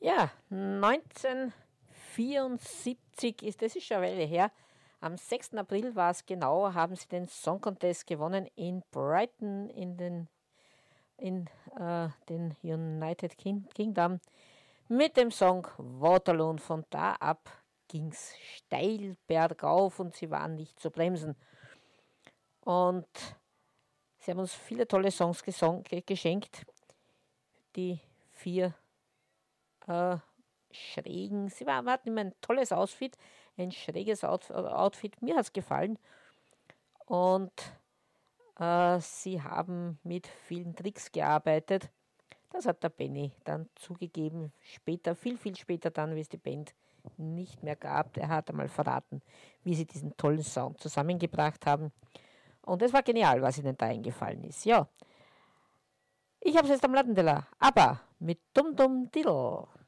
Ja, 1974 das ist schon eine Weile her. Am 6. April war es genau, haben sie den Song Contest gewonnen in Brighton in den United Kingdom mit dem Song Waterloo. Und von da ab ging es steil bergauf und sie waren nicht zu bremsen. Und sie haben uns viele tolle Songs geschenkt. Die vier schrägen, hatten immer ein tolles Outfit, ein schräges Outfit. Mir hat es gefallen. Und sie haben mit vielen Tricks gearbeitet. Das hat der Benny dann zugegeben, später, viel, viel später dann, wie es die Band nicht mehr gab. Er hat einmal verraten, wie sie diesen tollen Sound zusammengebracht haben. Und es war genial, was ihnen da eingefallen ist. Ja, ich habe es jetzt am Lattenteller, aber mit Dum Dum Diddle.